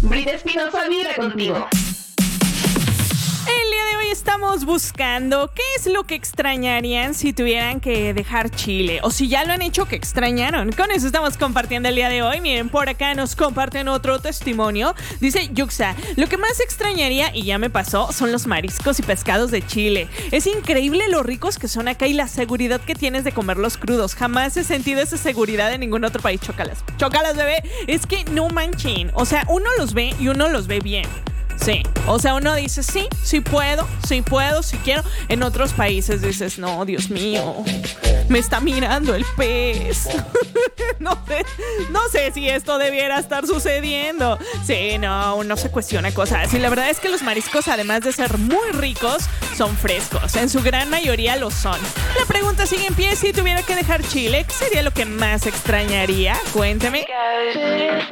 Brita Espinosa vibra contigo. El día de hoy estamos buscando qué es lo que extrañarían si tuvieran que dejar Chile, o si ya lo han hecho, ¿qué extrañaron? Con eso estamos compartiendo el día de hoy. Miren, por acá nos comparten otro testimonio. Dice Yuxa: lo que más extrañaría, y ya me pasó, son los mariscos y pescados de Chile. Es increíble lo ricos que son acá y la seguridad que tienes de comerlos crudos. Jamás he sentido esa seguridad en ningún otro país. Chócalas, bebé. Es que no manchen. O sea, uno los ve y uno los ve bien. Sí, o sea, uno dice, sí puedo, sí quiero. En otros países dices, no, Dios mío, me está mirando el pez. No sé si esto debiera estar sucediendo. Sí, no, uno se cuestiona cosas. Y la verdad es que los mariscos, además de ser muy ricos, son frescos. En su gran mayoría lo son. La pregunta sigue en pie: si tuviera que dejar Chile, ¿qué sería lo que más extrañaría? Cuénteme.